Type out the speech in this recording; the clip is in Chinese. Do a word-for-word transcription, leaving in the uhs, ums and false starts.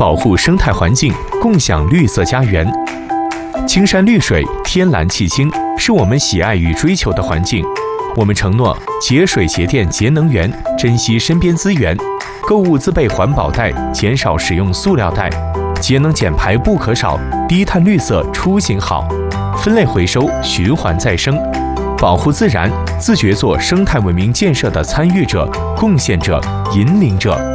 保护生态环境，共享绿色家园。青山绿水，天蓝气清，是我们喜爱与追求的环境。我们承诺节水节电节能源，珍惜身边资源，购物自备环保袋，减少使用塑料袋，节能减排不可少，低碳绿色出行好，分类回收，循环再生，保护自然，自觉做生态文明建设的参与者、贡献者、引领者。